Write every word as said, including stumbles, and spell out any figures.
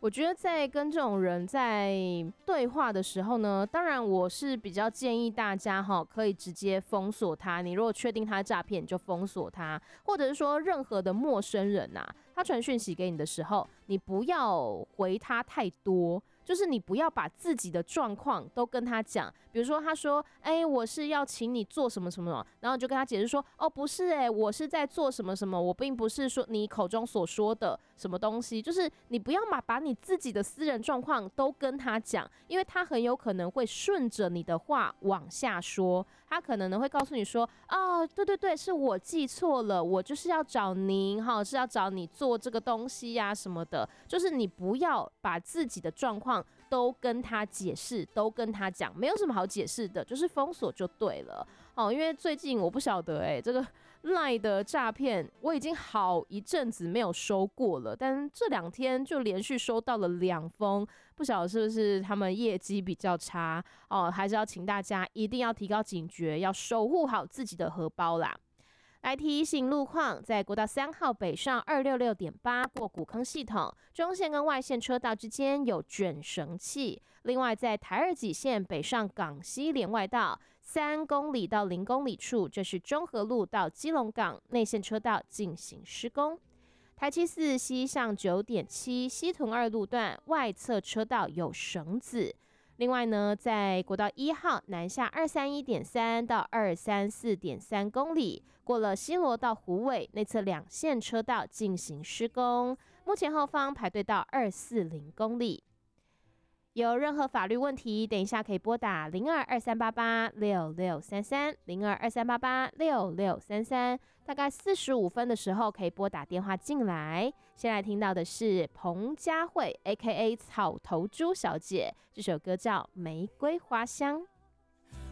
我觉得在跟这种人在对话的时候呢，当然我是比较建议大家哈，可以直接封锁他。你如果确定他诈骗，你就封锁他，或者是说任何的陌生人啊，他传讯息给你的时候，你不要回他太多。就是你不要把自己的状况都跟他讲，比如说他说，哎、欸，我是要请你做什么什么，然后你就跟他解释说，哦，不是、欸，哎，我是在做什么什么，我并不是说你口中所说的什么东西，就是你不要把把你自己的私人状况都跟他讲，因为他很有可能会顺着你的话往下说，他可能呢会告诉你说，哦，对对对，是我记错了，我就是要找您哈，是要找你做这个东西呀、啊、什么的，就是你不要把自己的状况都跟他解释，都跟他讲，没有什么好解释的，就是封锁就对了。哦，因为最近我不晓得哎、欸，这个 LINE 的诈骗我已经好一阵子没有收过了，但这两天就连续收到了两封，不晓得是不是他们业绩比较差哦，还是要请大家一定要提高警觉，要守护好自己的荷包啦。来提醒路况，在国道三号北上二六六点八过古坑系统，中线跟外线车道之间有卷绳器。另外，在台二几线北上港西连外道三公里到零公里处，这是中和路到基隆港内线车道进行施工。台七四西向九点七西屯二路段外侧车道有绳子。另外呢，在国道一号南下二三一点三到二三四点三公里，过了西螺到虎尾内侧两线车道进行施工，目前后方排队到二四零公里。有任何法律问题，等一下可以拨打零二二三八八六六三三零二二三八八六六三三，大概四十五分的时候可以拨打电话进来。先来听到的是彭佳慧 A K A 草头猪小姐，这首歌叫《玫瑰花香》。